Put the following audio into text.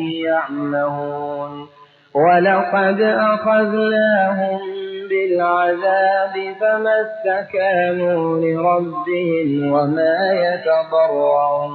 يعمهون ولقد أخذناهم بالعذاب فما استكانوا لربهم وما يتضرعون